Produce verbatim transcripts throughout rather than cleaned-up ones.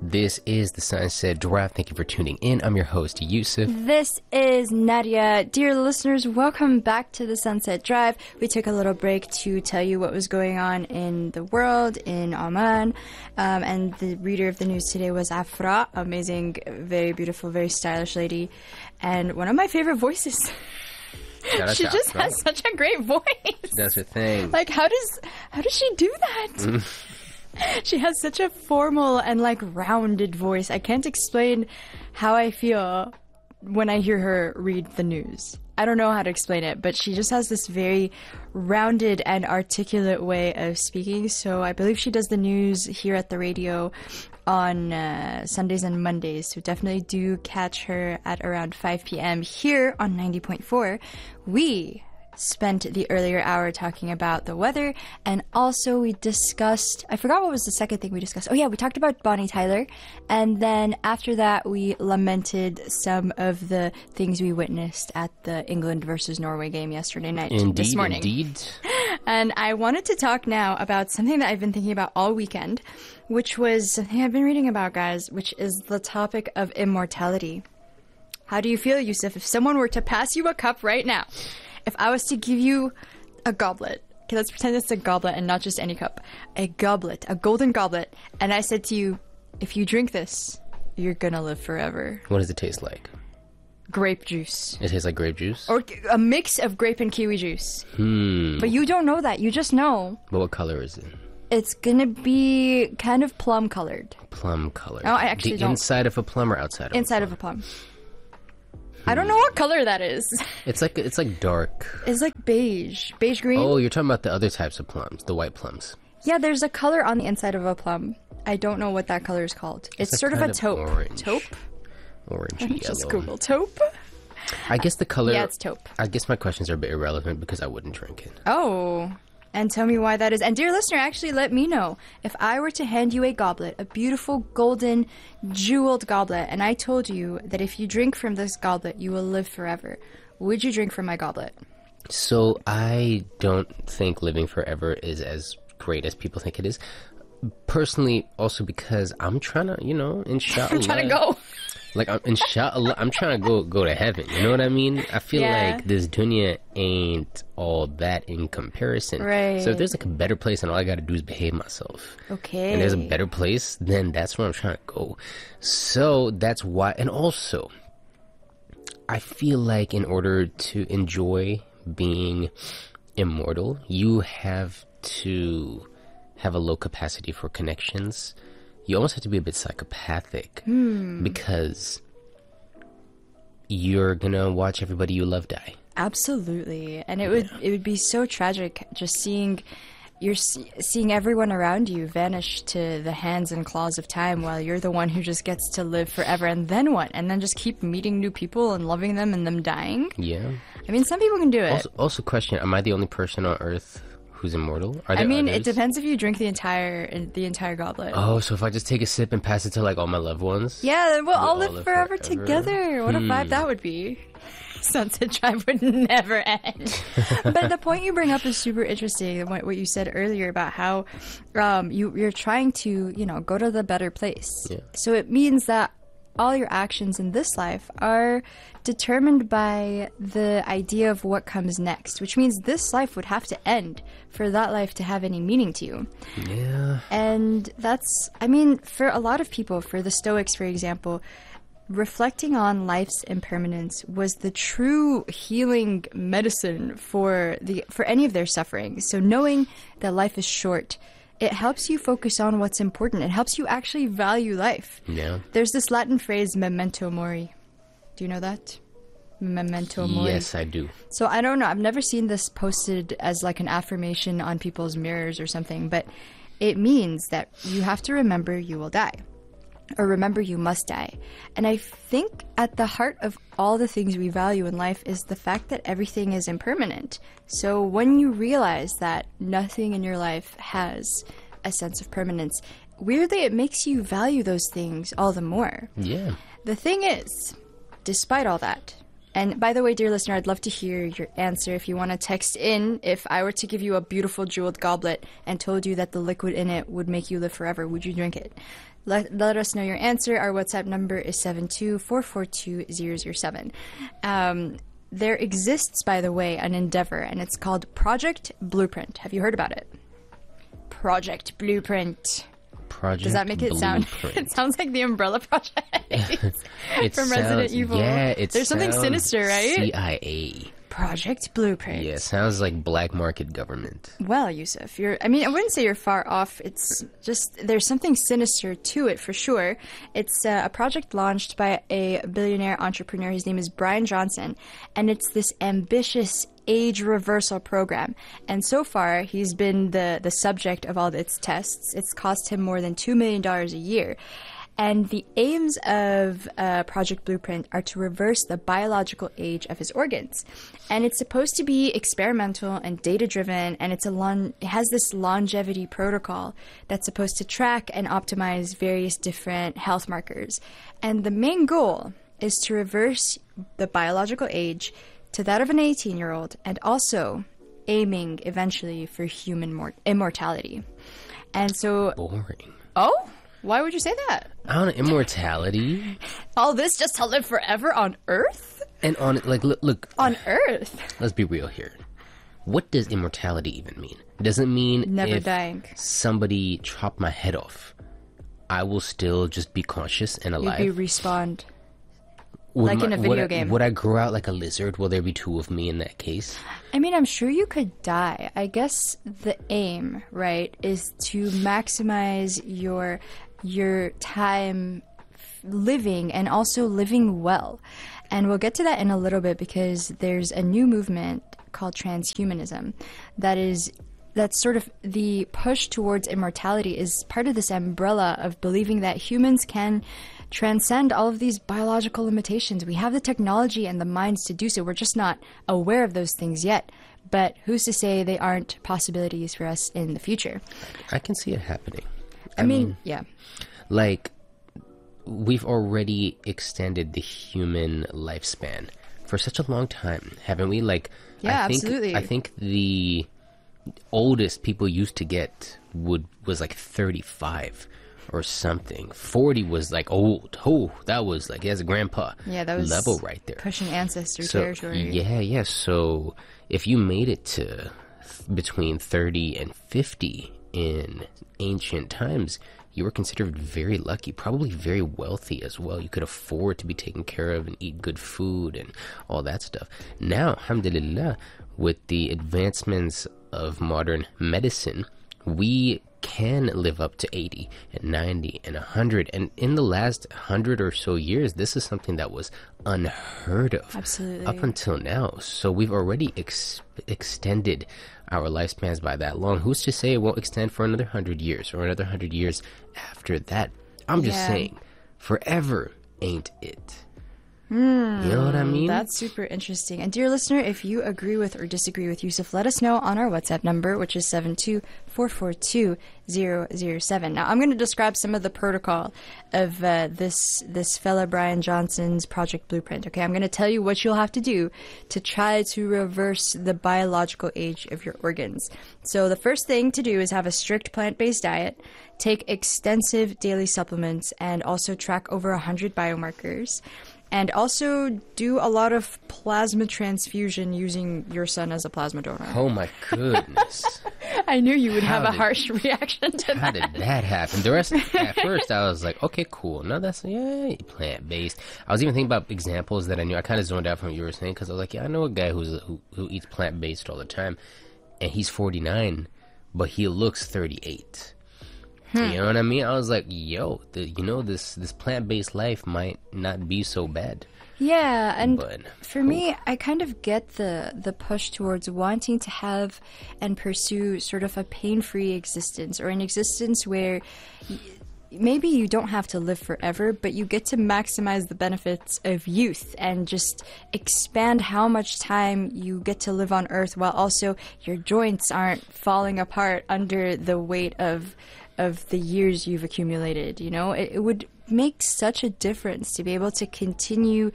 This is the Sunset Drive. Thank you for tuning in. I'm your host, Yusuf. This is Nadia. Dear listeners, welcome back to the Sunset Drive. We took a little break to tell you what was going on in the world, in Oman. Um, and the reader of the news today was Afra, amazing, very beautiful, very stylish lady, and one of my favorite voices. She just Afra. has such a great voice. That's her thing. Like, how does how does she do that? She has such a formal and, like, rounded voice. I can't explain how I feel when I hear her read the news. I don't know how to explain it, but she just has this very rounded and articulate way of speaking. So I believe she does the news here at the radio on uh, Sundays and Mondays. So definitely do catch her at around five p.m. here on ninety point four. We spent the earlier hour talking about the weather, and also we discussed, I forgot what was the second thing we discussed. Oh yeah, we talked about Bonnie Tyler, and then after that we lamented some of the things we witnessed at the England versus Norway game yesterday night. Indeed, this morning. Indeed. And I wanted to talk now about something that I've been thinking about all weekend, which was something I've been reading about, guys, which is the topic of immortality. How do you feel, Yusuf, if someone were to pass you a cup right now? If I was to give you a goblet, okay, let's pretend it's a goblet and not just any cup, a goblet, a golden goblet, and I said to you, if you drink this, you're gonna live forever. What does it taste like? Grape juice. It tastes like grape juice? Or a mix of grape and kiwi juice. Hmm. But you don't know that, you just know. But what color is it? It's gonna be kind of plum colored. Plum colored. Oh, I actually the don't. inside of a plum or outside of Inside a of plum? a plum. I don't know what color that is. It's like it's like dark. It's like beige. Beige green. Oh, you're talking about the other types of plums, the white plums. Yeah, there's a color on the inside of a plum. I don't know what that color is called. It's, It's sort of a kind of taupe. orange. Taupe? Orange Let me yellow. just Google taupe. I guess the color... Yeah, it's taupe. I guess my questions are a bit irrelevant because I wouldn't drink it. Oh, and tell me why that is. And dear listener, actually let me know. If I were to hand you a goblet, a beautiful golden jeweled goblet, and I told you that if you drink from this goblet, you will live forever, would you drink from my goblet? So I don't think living forever is as great as people think it is. Personally, also because I'm trying to, you know, inshallah. I'm trying to go. Like, I'm, inshallah, I'm trying to go go to heaven. You know what I mean? I feel Yeah. like this dunya ain't all that in comparison. Right. So if there's like a better place and all I got to do is behave myself. Okay. And there's a better place, then that's where I'm trying to go. So that's why. And also, I feel like in order to enjoy being immortal, you have to have a low capacity for connections. You almost have to be a bit psychopathic Hmm. because you're gonna watch everybody you love die. Absolutely. And it would it would be so tragic just seeing you're see- seeing everyone around you vanish to the hands and claws of time while you're the one who just gets to live forever. And then what? And then just keep meeting new people and loving them and them dying? Yeah. I mean, some people can do it. Also, also question: am I the only person on Earth who's immortal? Are there I mean, others? it depends if you drink the entire the entire goblet. Oh, so if I just take a sip and pass it to like all my loved ones? Yeah, we'll We'll all all live live forever, forever. together. What a Hmm. vibe that would be. Sunset Drive would never end. But the point you bring up is super interesting. What, what you said earlier about how um, you, you're trying to, you know, go to the better place. Yeah. So it means that all your actions in this life are determined by the idea of what comes next, which means this life would have to end for that life to have any meaning to you. Yeah. And that's, I mean, for a lot of people, for the Stoics, for example, reflecting on life's impermanence was the true healing medicine for the for any of their suffering. So knowing that life is short, it helps you focus on what's important. It helps you actually value life. Yeah. There's this Latin phrase, memento mori. Do you know that? Memento mori. Yes, I do. So I don't know. I've never seen this posted as like an affirmation on people's mirrors or something, but it means that you have to remember you will die. Or remember you must die. And I think at the heart of all the things we value in life is the fact that everything is impermanent. So when you realize that nothing in your life has a sense of permanence, weirdly it makes you value those things all the more. Yeah. The thing is, despite all that, And by the way, dear listener, I'd love to hear your answer. If you want to text in, if I were to give you a beautiful jeweled goblet and told you that the liquid in it would make you live forever, would you drink it? Let, let us know your answer. Our WhatsApp number is seven two four four two zero zero seven. Um, there exists, by the way, an endeavor, and it's called Project Blueprint. Have you heard about it? Project Blueprint. Project Does that make it sound? It sounds like the Umbrella Project it from sounds, Resident Evil. Yeah, it There's something sounds sinister, right? C I A. Project Blueprint. Yeah, it sounds like black market government. Well, Yusuf, you're. I mean, I wouldn't say you're far off. It's just there's something sinister to it for sure. It's uh, a project launched by a billionaire entrepreneur. His name is Brian Johnson, and it's this ambitious age reversal program. And so far, he's been the the subject of all its tests. It's cost him more than two million dollars a year. And the aims of uh, Project Blueprint are to reverse the biological age of his organs. And it's supposed to be experimental and data-driven, and it's a lon- it has this longevity protocol that's supposed to track and optimize various different health markers. And the main goal is to reverse the biological age to that of an eighteen-year-old, and also aiming eventually for human mor- immortality. And so... Boring. Oh? Why would you say that? I don't know, immortality. All this just to live forever on Earth? And on it, like, look, look. On Earth? Let's be real here. What does immortality even mean? Does it mean Never if dying. somebody chopped my head off, I will still just be conscious and You'd alive? be respawned. Would like my- in a would video I- game. Would I grow out like a lizard? Will there be two of me in that case? I mean, I'm sure you could die. I guess the aim, right, is to maximize your your time f- living and also living well. And we'll get to that in a little bit because there's a new movement called transhumanism that is that's sort of the push towards immortality is part of this umbrella of believing that humans can transcend all of these biological limitations. We have the technology and the minds to do so. We're just not aware of those things yet. But who's to say they aren't possibilities for us in the future? I can see it happening. I, mean, yeah. Like, we've already extended the human lifespan for such a long time, haven't we? Like, Yeah, I think, absolutely. I think the oldest people used to get would was like thirty-five or something. forty was like old. Oh, that was like, as a grandpa Yeah, that was level right there. pushing ancestor So, territory. yeah, yeah. So if you made it to th- between thirty and fifty in ancient times, you were considered very lucky, probably very wealthy as well. You could afford to be taken care of and eat good food and all that stuff. Now, alhamdulillah, with the advancements of modern medicine, we can live up to eighty and ninety and one hundred. And in the last one hundred or so years, this is something that was unheard of. Absolutely. Up until now. So we've already ex- extended our lifespans by that long. Who's to say it won't extend for another one hundred years or another one hundred years after that? I'm just Yeah. saying, forever ain't it. You know what I mean? That's super interesting. And dear listener, if you agree with or disagree with Yusuf, let us know on our WhatsApp number, which is seven two four four two zero zero seven. Now, I'm going to describe some of the protocol of uh, this this fella Brian Johnson's Project Blueprint. Okay, I'm going to tell you what you'll have to do to try to reverse the biological age of your organs. So the first thing to do is have a strict plant-based diet, take extensive daily supplements, and also track over one hundred biomarkers. And also do a lot of plasma transfusion using your son as a plasma donor. Oh my goodness. I knew you would How have a did- harsh reaction to How that. did that happen? The rest, at first, I was like, okay, cool. No, that's, yeah, plant based. I was even thinking about examples that I knew. I kind of zoned out from what you were saying because I was like, yeah, I know a guy who's who, who eats plant based all the time, and he's forty-nine, but he looks thirty-eight. You know what I mean? I was like, yo, the, you know, this this plant based life might not be so bad. Yeah, and But for me, I kind of get the the push towards wanting to have and pursue sort of a pain-free existence, or an existence where y- maybe you don't have to live forever, but you get to maximize the benefits of youth and just expand how much time you get to live on Earth, while also your joints aren't falling apart under the weight of of the years you've accumulated, you know? It, it would make such a difference to be able to continue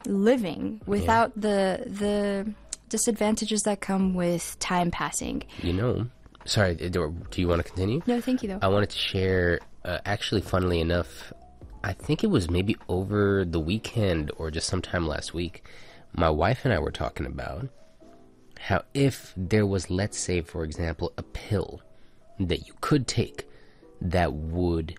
living without yeah. the the disadvantages that come with time passing. You know, sorry, do you want to continue? No, thank you, though. I wanted to share, uh, actually, funnily enough, I think it was maybe over the weekend or just sometime last week, my wife and I were talking about how if there was, let's say, for example, a pill that you could take that would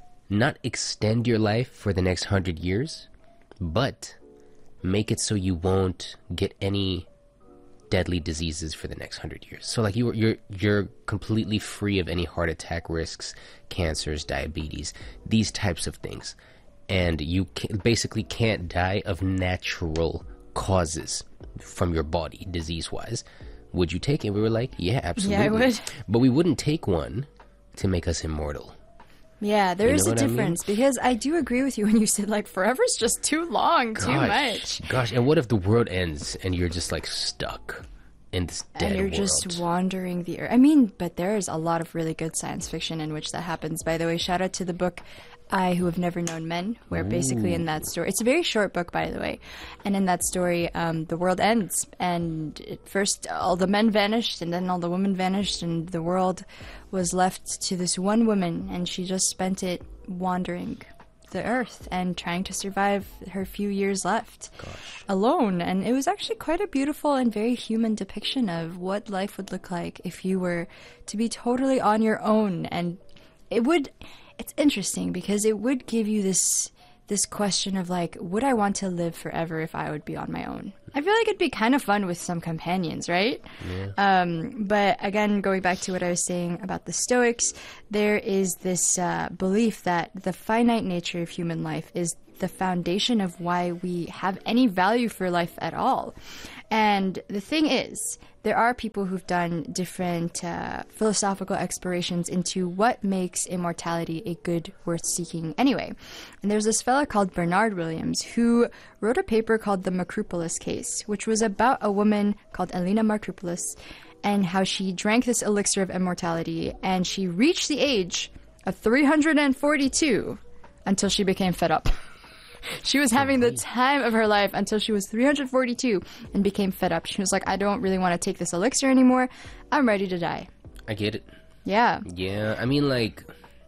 not extend your life for the next hundred years, but make it so you won't get any deadly diseases for the next hundred years. So like you, you're you're completely free of any heart attack risks, cancers, diabetes, these types of things, and you can, basically can't die of natural causes from your body, disease-wise. Would you take it? We were like, yeah, absolutely. Yeah, I would. But we wouldn't take one to make us immortal. Yeah, there You is know a what I mean? difference because I do agree with you when you said like forever's just too long, too much. Gosh, and what if the world ends and you're just like stuck in this dead And you're world? just wandering the earth. I mean, but there is a lot of really good science fiction in which that happens. By the way, shout out to the book I Who Have Never Known Men, where basically in that story, it's a very short book, by the way, and in that story, um, the world ends, and at first all the men vanished, and then all the women vanished, and the world was left to this one woman, and she just spent it wandering the earth and trying to survive her few years left Gosh. alone. And it was actually quite a beautiful and very human depiction of what life would look like if you were to be totally on your own. And it would, it's interesting because it would give you this this question of like, would I want to live forever if I would be on my own? I feel like it'd be kind of fun with some companions, right? Yeah. Um, but again, going back to what I was saying about the Stoics, there is this uh, belief that the finite nature of human life is the foundation of why we have any value for life at all. And the thing is, there are people who've done different uh, philosophical explorations into what makes immortality a good worth seeking anyway. And there's this fella called Bernard Williams who wrote a paper called the Macropolis Case, which was about a woman called Elena Macropolis and how she drank this elixir of immortality and she reached the age of three hundred forty-two until she became fed up. She was having the time of her life until she was three hundred forty-two and became fed up. She was like, I don't really want to take this elixir anymore. I'm ready to die. I get it. Yeah. Yeah, I mean, like,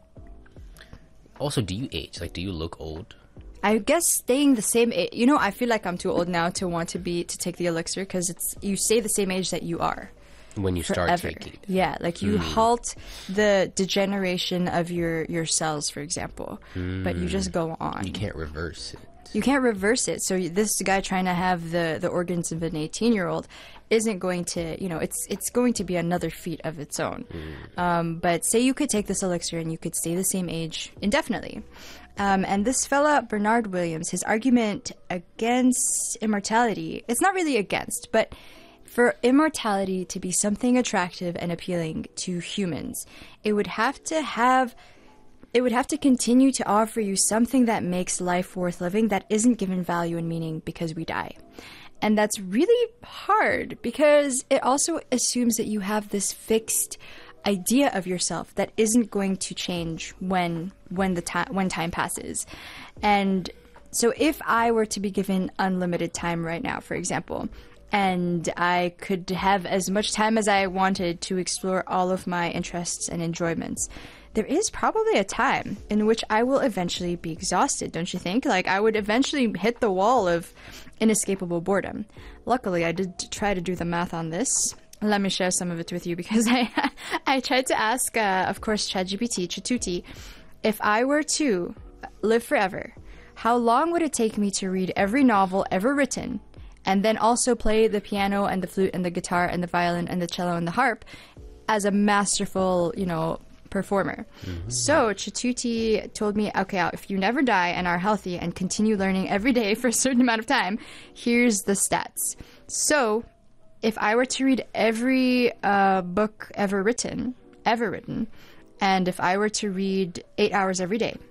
also, do you age? Like, do you look old? I guess staying the same age. You know, I feel like I'm too old now to want to be to take the elixir because it's you stay the same age that you are. When you start Forever. taking it. Yeah, like you mm. halt the degeneration of your, your cells, for example, mm. but you just go on. You can't reverse it. You can't reverse it. So this guy trying to have the, the organs of an eighteen-year-old isn't going to, you know, it's it's going to be another feat of its own. Mm. Um, but say you could take this elixir and you could stay the same age indefinitely. Um, and this fella, Bernard Williams, his argument against immortality, it's not really against, but for immortality to be something attractive and appealing to humans, it would have to have, it would have to continue to offer you something that makes life worth living that isn't given value and meaning because we die. And that's really hard because it also assumes that you have this fixed idea of yourself that isn't going to change when when the time when time passes. And so if I were to be given unlimited time right now, for example, and I could have as much time as I wanted to explore all of my interests and enjoyments, there is probably a time in which I will eventually be exhausted, don't you think? Like, I would eventually hit the wall of inescapable boredom. Luckily, I did try to do the math on this. Let me share some of it with you because I I tried to ask, uh, of course, ChatGPT, Chatuti, if I were to live forever, how long would it take me to read every novel ever written and then also play the piano and the flute and the guitar and the violin and the cello and the harp as a masterful, you know, performer? Mm-hmm. So Chatuti told me, okay, if you never die and are healthy and continue learning every day for a certain amount of time, here's the stats. So if I were to read every uh, book ever written, ever written, and if I were to read eight hours every day,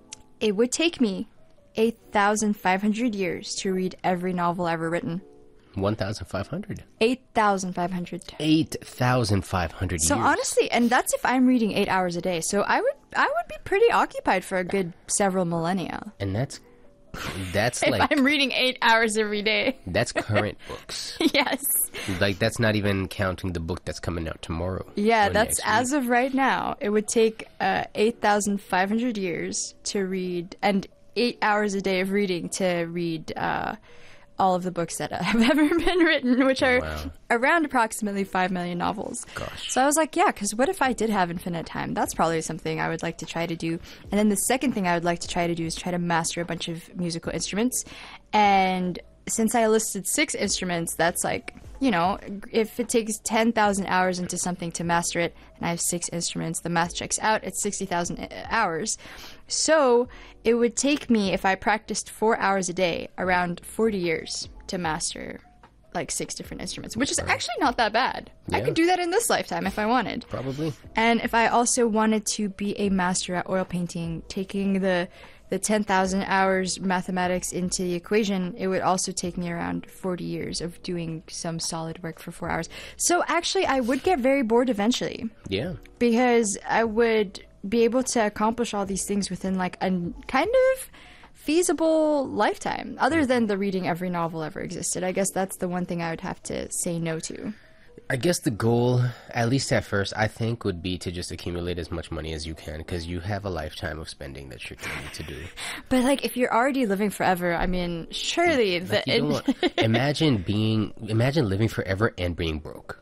it would take me eight thousand five hundred years to read every novel ever written. one thousand five hundred. eight thousand five hundred. eight thousand five hundred So years. honestly, and that's if I'm reading eight hours a day. So I would I would be pretty occupied for a good several millennia. And that's that's If like I'm reading eight hours every day. that's current books. Yes. Like that's not even counting the book that's coming out tomorrow. Yeah, or that's next as week. of right now. It would take uh, eight thousand five hundred years to read, and eight hours a day of reading to read uh, all of the books that have ever been written, which are Wow. around approximately five million novels. Gosh. So I was like, yeah, because what if I did have infinite time? That's probably something I would like to try to do. And then the second thing I would like to try to do is try to master a bunch of musical instruments. And since I listed six instruments, that's like, you know, if it takes ten thousand hours into something to master it, and I have six instruments, the math checks out at sixty thousand hours. So it would take me, if I practiced four hours a day, around forty years to master like six different instruments, which is actually not that bad. I Yeah. could do that in this lifetime if I wanted. Probably. And if I also wanted to be a master at oil painting, taking the the ten thousand hours mathematics into the equation, it would also take me around forty years of doing some solid work for four hours. So actually, I would get very bored eventually Yeah. because I would be able to accomplish all these things within like a kind of feasible lifetime, other than the reading every novel ever existed. I guess that's the one thing I would have to say no to. I guess the goal, at least at first, I think would be to just accumulate as much money as you can because you have a lifetime of spending that you're going to do. But like, if you're already living forever, I mean, surely the Like, you don't want, imagine being, imagine living forever and being broke.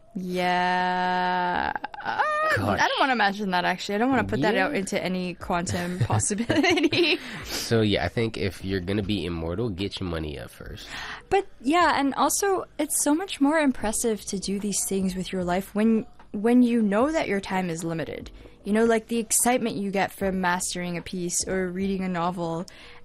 yeah, uh, Gosh. I don't want to imagine that. Actually, I don't want to put that Yeah. out into any quantum possibility. So yeah, I think if you're gonna be immortal, get your money up first. But yeah, and also it's so much more impressive to do these things with your life when when you know that your time is limited. You know, like the excitement you get from mastering a piece or reading a novel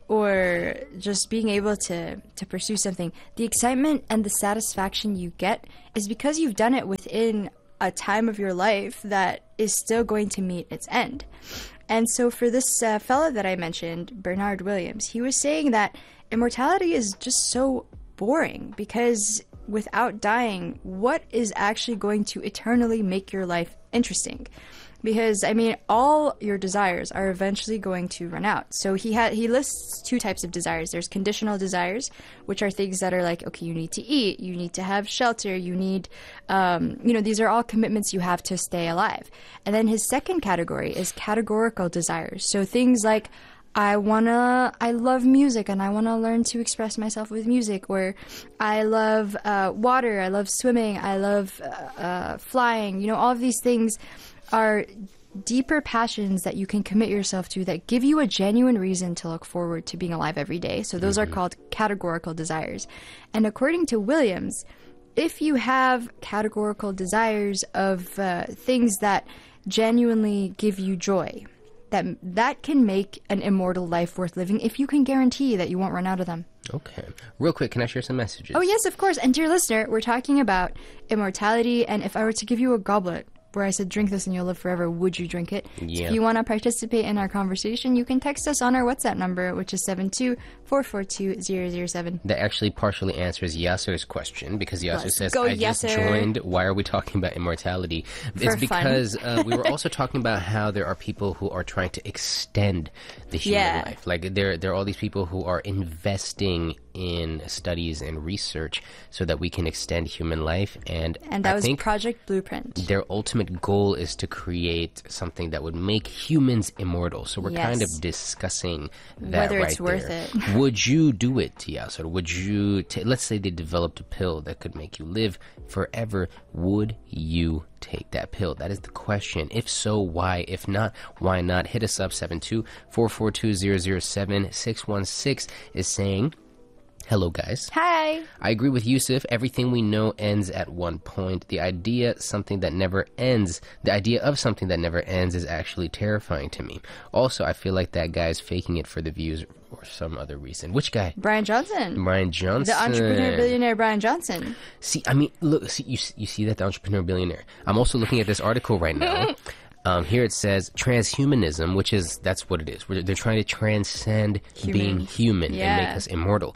or just being able to to pursue something. The excitement and the satisfaction you get is because you've done it within a time of your life that is still going to meet its end. And so for this uh, fellow that I mentioned, Bernard Williams, he was saying that immortality is just so boring because without dying, what is actually going to eternally make your life interesting? Because, I mean, all your desires are eventually going to run out. So he had he lists two types of desires. There's conditional desires, which are things that are like, okay, you need to eat, you need to have shelter, you need, um, you know, these are all commitments you have to stay alive. And then his second category is categorical desires. So things like, I wanna, I love music and I wanna learn to express myself with music, or I love uh, water, I love swimming, I love uh, uh, flying. You know, all of these things are deeper passions that you can commit yourself to that give you a genuine reason to look forward to being alive every day. So those mm-hmm. are called categorical desires. And according to Williams, if you have categorical desires of uh, things that genuinely give you joy, that that can make an immortal life worth living if you can guarantee that you won't run out of them. Okay. Real quick, can I share some messages? Oh, yes, of course. And dear listener, we're talking about immortality, and if I were to give you a goblet where I said, drink this and you'll live forever, would you drink it? Yeah. So if you want to participate in our conversation, you can text us on our WhatsApp number, which is seven two four four two zero zero seven. That actually partially answers Yasser's question, because Yasser Let's says, go, I just Yasser. joined. Why are we talking about immortality? For it's fun. because uh, we were also talking about how there are people who are trying to extend the human Yeah. life. Like, there, there are all these people who are investing in studies and research so that we can extend human life. And, And that I was think Project Blueprint. their ultimate goal is to create something that would make humans immortal. So we're Yes. kind of discussing that Whether right it's worth there. it. Would you do it, Yasser? Would you, ta- let's say they developed a pill that could make you live forever. Would you take that pill? That is the question. If so, why? If not, why not? Hit us up, seven two four four two zero zero seven. six one six is saying, hello, guys. Hi. I agree with Yusuf. Everything we know ends at one point. The idea something that never ends, the idea of something that never ends is actually terrifying to me. Also, I feel like that guy's faking it for the views or some other reason. Which guy? Brian Johnson. Brian Johnson. The entrepreneur billionaire Brian Johnson. See, I mean, look, see, you, you see that, the entrepreneur billionaire. I'm also looking at this article right now. Um, here it says transhumanism, which is, that's what it is. We're, they're trying to transcend Human. being human Yeah. and make us immortal.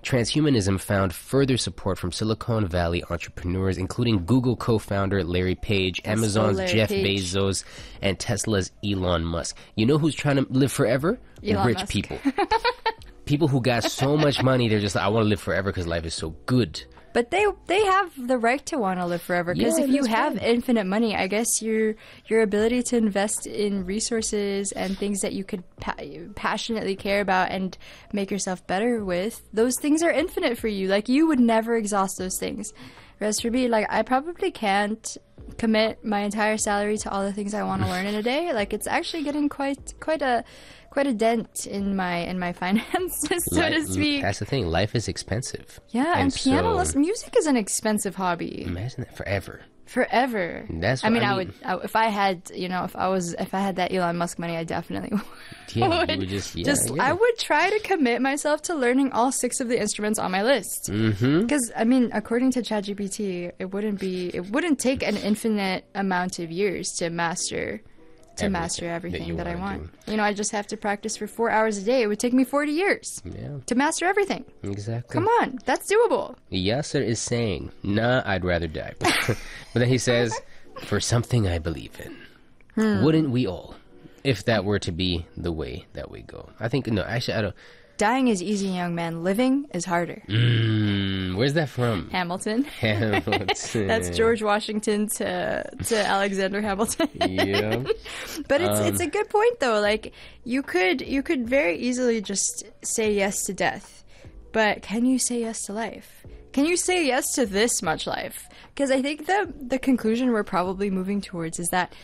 Transhumanism found further support from Silicon Valley entrepreneurs, including Google co-founder Larry Page, That's Amazon's so Larry Jeff Page. Bezos, and Tesla's Elon Musk. You know who's trying to live forever? Elon Rich Musk. people. People who got so much money, they're just like, I want to live forever because life is so good. But they they have the right to want to live forever because Yeah, if you that's have right. infinite money, I guess your your ability to invest in resources and things that you could pa- passionately care about and make yourself better with, those things are infinite for you. Like you would never exhaust those things. Whereas for me, like I probably can't commit my entire salary to all the things I want to learn in a day. Like it's actually getting quite quite a quite a dent in my in my finances, so Li- to speak. That's the thing. Life is expensive. Yeah, and, piano so- lessons. Music is an expensive hobby. Imagine that forever. Forever. That's I what mean, I I, mean. would I, if I had, you know, if I was, if I had that Elon Musk money, I definitely would. Yeah, you would just, yeah, Just, yeah. I would try to commit myself to learning all six of the instruments on my list. Mm-hmm. Because I mean, according to ChatGPT, it wouldn't be, it wouldn't take an infinite amount of years to master. To Everything master that everything you that, I wanna want. You know, I just have to practice for four hours a day. It would take me forty years Yeah, to master everything. exactly. Come on, that's doable. Yasser is saying, nah, I'd rather die. But then he says, for something I believe in. Hmm. Wouldn't we all? If that were to be the way that we go. I think, no, actually, I don't. Dying is easy, young man. Living is harder. Mm, where's that from? Hamilton. Hamilton. That's George Washington to to Alexander Hamilton. Yeah. But it's Um, it's a good point though. Like you could you could very easily just say yes to death, but can you say yes to life? Can you say yes to this much life? Because I think the the conclusion we're probably moving towards is that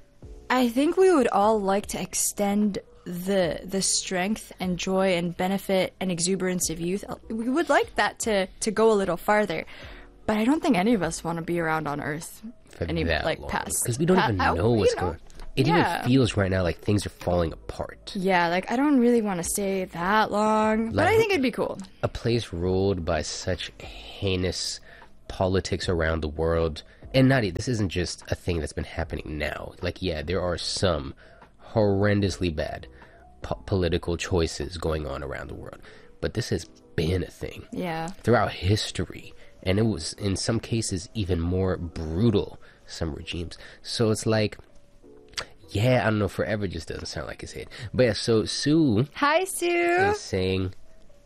I think we would all like to extend the the strength and joy and benefit and exuberance of youth. We would like that to to go a little farther. But I don't think any of us want to be around on Earth For any that like long. past Because we don't pa- even I- know what's you know, going on. It yeah. even feels right now like things are falling apart. Yeah, like I don't really want to stay that long, but Like- I think it'd be cool. A place ruled by such heinous politics around the world. And not e- this isn't just a thing that's been happening now. Like, yeah, there are some horrendously bad po- political choices going on around the world. But this has been a thing Yeah. throughout history. And it was, in some cases, even more brutal, some regimes. So it's like, yeah, I don't know, forever just doesn't sound like it's it. But yeah, so Sue Hi, Sue. is saying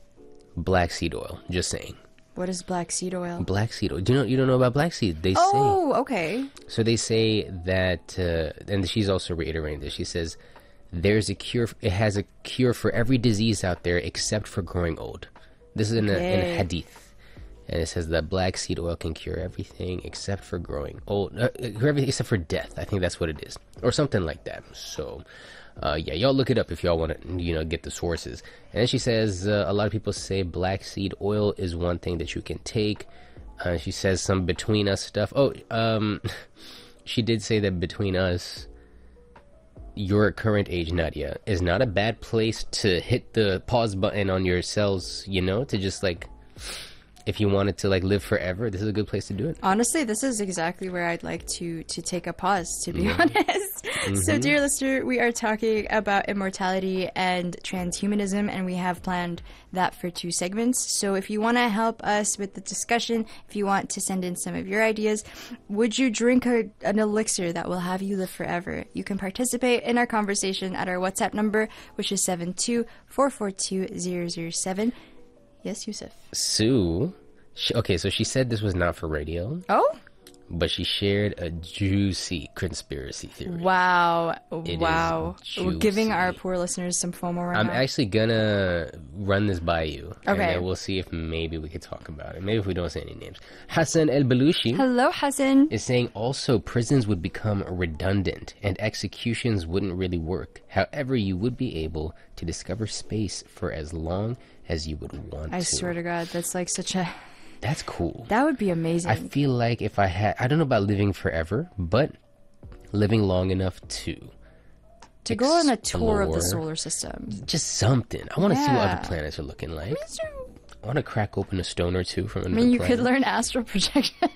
black seed oil. Just saying. What is black seed oil? Black seed oil. Do you know, you don't know about black seed? They Oh, okay. say, so they say that, uh, and she's also reiterating this. She says, there's a cure, it has a cure for every disease out there except for growing old. This is in, a, in a Okay. hadith. And it says that black seed oil can cure everything except for growing old, uh, cure everything except for death. I think that's what it is, or something like that. So, uh, yeah, y'all look it up if y'all want to, you know, get the sources. And then she says uh, a lot of people say black seed oil is one thing that you can take. Uh, she says some between us stuff. Oh, um, she did say that between us, your current age, Nadia, is not a bad place to hit the pause button on your cells. You know, to just like. If you wanted to like live forever, this is a good place to do it. Honestly, this is exactly where I'd like to to take a pause, to be honest. So, dear listener, we are talking about immortality and transhumanism, and we have planned that for two segments. So, if you want to help us with the discussion, if you want to send in some of your ideas, would you drink a, an elixir that will have you live forever? You can participate in our conversation at our WhatsApp number, which is seven two four four two zero zero seven. Yes, Yusuf. Sue, she, okay, so she said this was not for radio, Oh? but she shared a juicy conspiracy theory. Wow. It wow. is We're giving our juicy. poor listeners some FOMO right I'm now. actually gonna run this by you, and Okay. then we'll see if maybe we could talk about it. Maybe if we don't say any names. Hassan El Balushi Hello, Hassan. is saying also prisons would become redundant and executions wouldn't really work. However, you would be able to discover space for as long as you would want I to. swear to God, that's like such a... That's cool. That would be amazing. I feel like if I had, I don't know about living forever, but living long enough to to go on a tour of the explore solar system. just something. I want to see what Yeah. other planets are looking like. I want to crack open a stone or two from I another mean, you planet. could learn astral projection.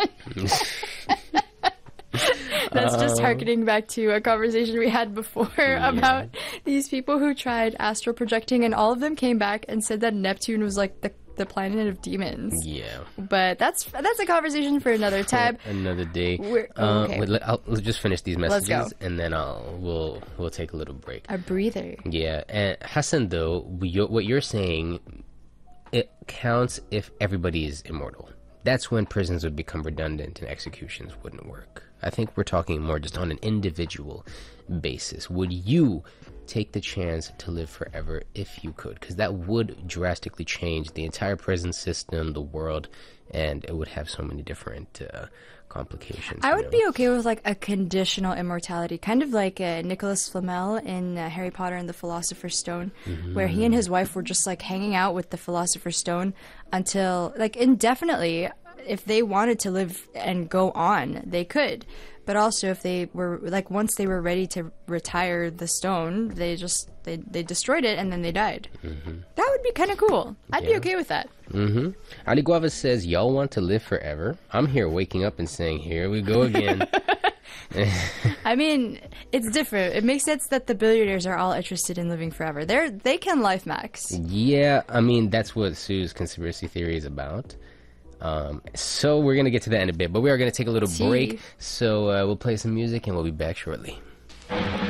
That's just Um, harkening back to a conversation we had before about these people who tried astral projecting, and all of them came back and said that Neptune was like the, the planet of demons. Yeah. But that's that's a conversation for another time. Another day. We're- Uh, okay. wait, let, I'll, let's just finish these Let's messages, go. and then I'll we'll we'll take a little break. A breather. Yeah, and Hassan, though, we- what you're saying, it counts if everybody is immortal. That's when prisons would become redundant and executions wouldn't work. I think we're talking more just on an individual basis. Would you take the chance to live forever if you could? Because that would drastically change the entire prison system, the world, and it would have so many different uh, complications. I you would know? be okay with like a conditional immortality, kind of like uh, Nicholas Flamel in uh, Harry Potter and the Philosopher's Stone, Mm-hmm. where he and his wife were just like hanging out with the Philosopher's Stone until like indefinitely. If they wanted to live and go on, they could. But also, if they were like once they were ready to retire the stone, they just they they destroyed it and then they died. Mm-hmm. That would be kind of cool. I'd be Yeah. okay with that. Mm-hmm. Ali Guava says, y'all want to live forever? I'm here waking up and saying, here we go again. I mean, it's different. It makes sense that the billionaires are all interested in living forever. They're they can life max. Yeah, I mean, that's what Sue's conspiracy theory is about. Um, so we're going to get to that in a bit, but we are going to take a little Tea. break. So uh, we'll play some music and we'll be back shortly.